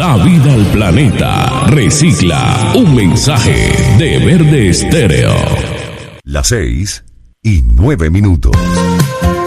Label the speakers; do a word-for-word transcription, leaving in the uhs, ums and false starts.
Speaker 1: Da vida al planeta. Recicla. Un mensaje de Verde Estéreo.
Speaker 2: Las seis y nueve minutos.